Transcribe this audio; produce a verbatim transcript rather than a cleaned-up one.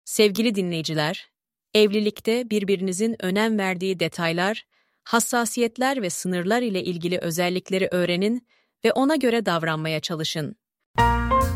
Sevgili dinleyiciler, evlilikte birbirinizin önem verdiği detaylar, hassasiyetler ve sınırlar ile ilgili özellikleri öğrenin ve ona göre davranmaya çalışın.